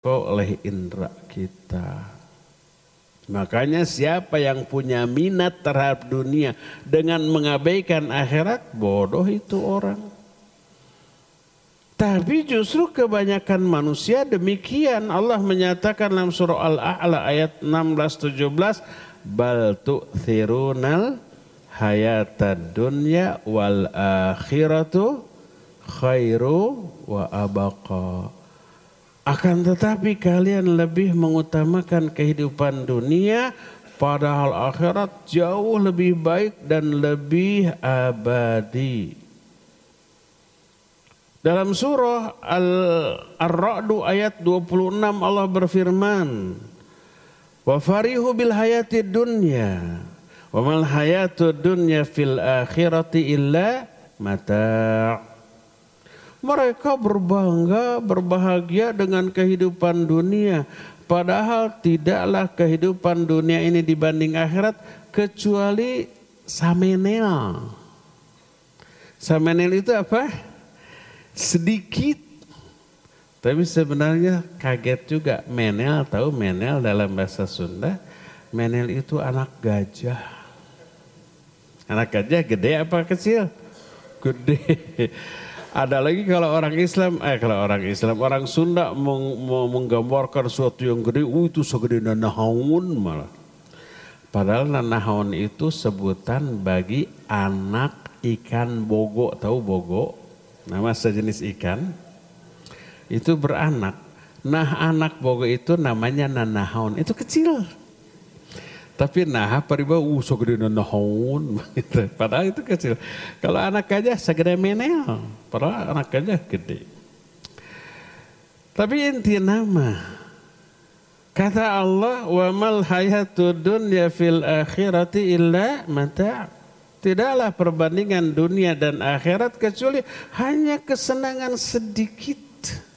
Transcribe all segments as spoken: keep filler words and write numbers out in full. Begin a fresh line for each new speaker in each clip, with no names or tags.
oleh indera kita. Makanya siapa yang punya minat terhadap dunia dengan mengabaikan akhirat, bodoh itu orang. Tapi justru kebanyakan manusia demikian. Allah menyatakan dalam surah Al-A'la ayat enam belas tujuh belas, bal tu'thirunal hayatad dunya wal akhiratu khairu wa abaqa. Akan tetapi kalian lebih mengutamakan kehidupan dunia, padahal akhirat jauh lebih baik dan lebih abadi. Dalam surah Al-Ra'd ayat dua puluh enam Allah berfirman, wa farihu bil hayatid dunya wa mal hayatud dunya fil akhirati illa mata'. Mereka berbangga, berbahagia dengan kehidupan dunia. Padahal tidaklah kehidupan dunia ini dibanding akhirat kecuali samenel. Samenel itu apa? Sedikit. Tapi sebenarnya kaget juga. Menel, tahu menel dalam bahasa Sunda? Menel itu anak gajah. Anak gajah gede apa kecil? Gede. Ada lagi kalau orang Islam, eh kalau orang Islam, orang Sunda meng, menggambarkan sesuatu yang gede, oh itu segede nanahaun malah. Padahal nanahaun itu sebutan bagi anak ikan bogo, tahu bogo? Nama sejenis ikan, itu beranak. Nah anak bogo itu namanya nanahaun, itu kecil. Tapi nah pariba uh segede nanahaun gitu. Padahal itu kecil. Kalau anak gajah segede menel, padahal anak gajah gede. Tapi inti nama. Kata Allah, wa mal hayatud dunya fil akhirati illa mata'. Tidaklah perbandingan dunia dan akhirat kecuali hanya kesenangan sedikit.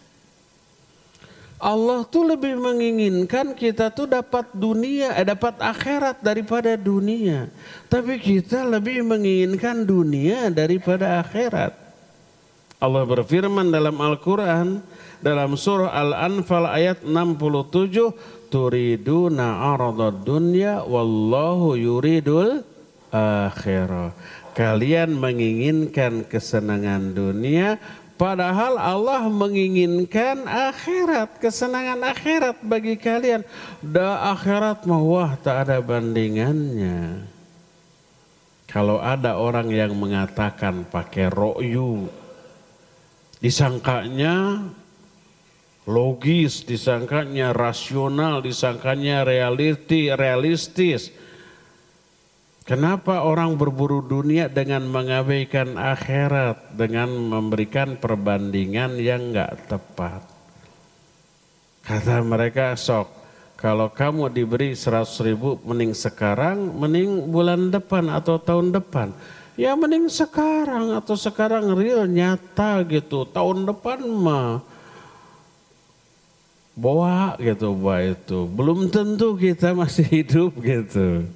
Allah tuh lebih menginginkan kita tuh dapat dunia, eh, dapat akhirat daripada dunia. Tapi kita lebih menginginkan dunia daripada akhirat. Allah berfirman dalam Al-Quran, dalam surah Al-Anfal ayat enam puluh tujuh, turiduna aradad dunya wallahu yuridul akhirah. Kalian menginginkan kesenangan dunia, padahal Allah menginginkan akhirat, kesenangan akhirat bagi kalian. Da akhirat mah wah tak ada bandingannya. Kalau ada orang yang mengatakan pakai ro'yu, disangkanya logis, disangkanya rasional, disangkanya realiti, realistis. Kenapa orang berburu dunia dengan mengabaikan akhirat, dengan memberikan perbandingan yang enggak tepat? Kata mereka, sok, kalau kamu diberi seratus ribu mending sekarang, mending bulan depan atau tahun depan. Ya mending sekarang atau sekarang real nyata gitu. Tahun depan mah bawa gitu, bawa itu. Belum tentu kita masih hidup gitu.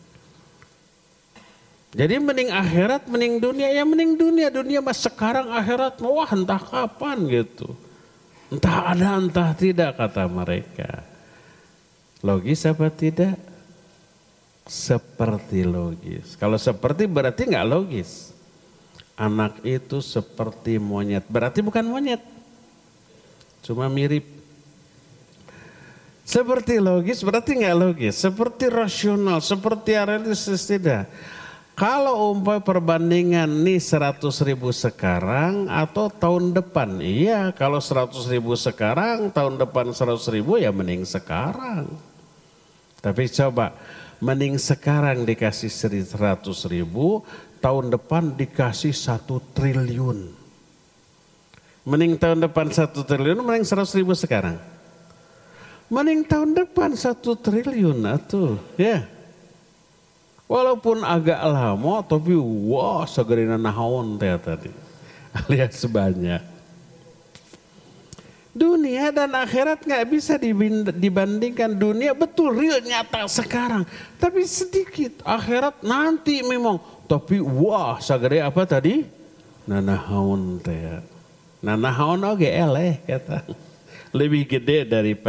Jadi mending akhirat, mending dunia, ya mending dunia, dunia mas sekarang, akhirat, wah entah kapan gitu. Entah ada, entah tidak kata mereka. Logis apa tidak? Seperti logis. Kalau seperti berarti nggak logis. Anak itu seperti monyet, berarti bukan monyet. Cuma mirip. Seperti logis berarti nggak logis. Seperti rasional, seperti realistis tidak. Kalau umpamanya perbandingan nih seratus ribu sekarang atau tahun depan. Iya kalau seratus ribu sekarang, tahun depan seratus ribu ya mending sekarang. Tapi coba mending sekarang dikasih seratus ribu, tahun depan dikasih satu triliun. Mending tahun depan satu triliun, mending seratus ribu sekarang. Mending tahun depan satu triliun atuh ya. Walaupun agak lama, tapi wah segerina nahaon teh tadi. Alias sebanyak. Dunia dan akhirat gak bisa dibandingkan. Dunia betul real nyata sekarang. Tapi sedikit. Akhirat nanti memang. Tapi wah segede apa tadi? Nanahaon teh. Nanahaon oge eleh kata. lebih gede daripada